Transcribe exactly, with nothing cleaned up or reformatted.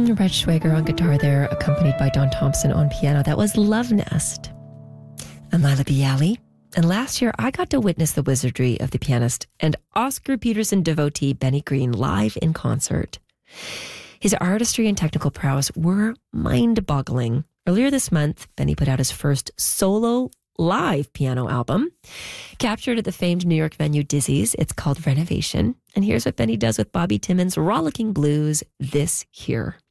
Red Schwager on guitar there, accompanied by Don Thompson on piano. That was Love Nest. I'm Lila Bialy. And last year, I got to witness the wizardry of the pianist and Oscar Peterson devotee Benny Green live in concert. His artistry and technical prowess were mind-boggling. Earlier this month, Benny put out his first solo live piano album, captured at the famed New York venue Dizzy's. It's called Renovation. And here's what Benny does with Bobby Timmons' rollicking blues, This Here.